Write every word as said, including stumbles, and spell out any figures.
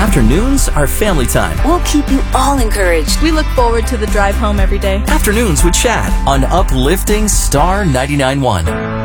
Afternoons are family time. We'll keep you all encouraged. We look forward to the drive home every day. Afternoons with Chad on Uplifting Star ninety-nine point one.